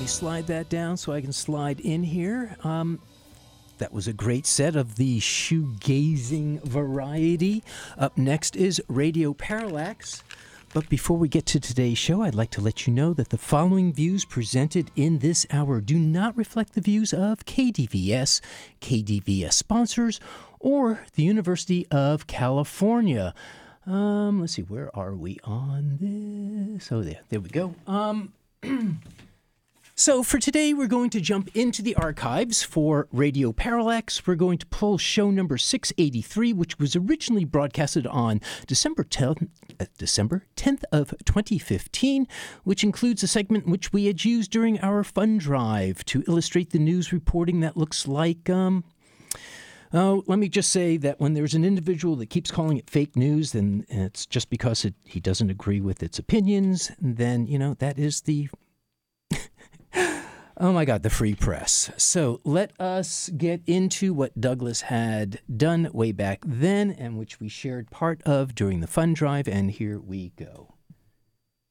me slide that down so I can slide in here. That was a great set of the shoegazing variety. Up next is Radio Parallax. But before we get to today's show, I'd like to let you know that the following views presented in this hour do not reflect the views of KDVS, KDVS sponsors, or the University of California. Let's see, where are we on this? Oh, there we go. So for today, we're going to jump into the archives for Radio Parallax. We're going to pull show number 683, which was originally broadcasted on December 10th of 2015, which includes a segment which we had used during our fund drive to illustrate the news reporting that looks like... Oh, let me just say that when there's an individual that keeps calling it fake news, then it's just because he doesn't agree with its opinions, then, that is the... Oh my God, the free press. So let us get into what Douglas had done way back then and which we shared part of during the fund drive, and here we go.